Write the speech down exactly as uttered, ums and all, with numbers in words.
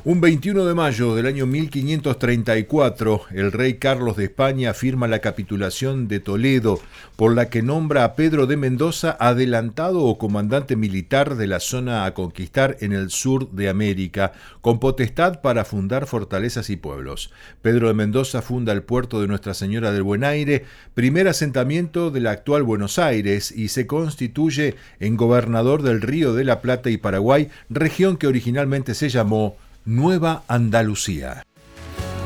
Un veintiuno de mayo del año mil quinientos treinta y cuatro, el rey Carlos de España firma la capitulación de Toledo, por la que nombra a Pedro de Mendoza adelantado o comandante militar de la zona a conquistar en el sur de América, con potestad para fundar fortalezas y pueblos. Pedro de Mendoza funda el puerto de Nuestra Señora del Buen Aire, primer asentamiento de la actual Buenos Aires, y se constituye en gobernador del Río de la Plata y Paraguay, región que originalmente se llamó Nueva Andalucía.